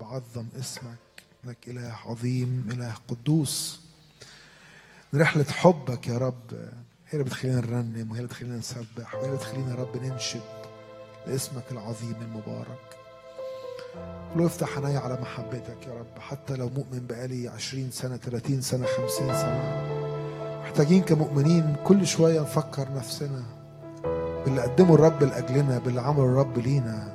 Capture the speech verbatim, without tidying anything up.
عظم اسمك، انك اله عظيم، اله قدوس. رحلة حبك يا رب هي اللي بتخلينا نرنم، وهي اللي بتخلينا نسبح، وهي اللي بتخلينا يا رب ننشد لاسمك العظيم المبارك. قل افتح عيني على محبتك يا رب، حتى لو مؤمن بقالي عشرين سنة ثلاثين سنة خمسين سنة. محتاجين كمؤمنين كل شوية نفكر نفسنا باللي قدمه الرب لأجلنا، باللي عمله الرب لينا.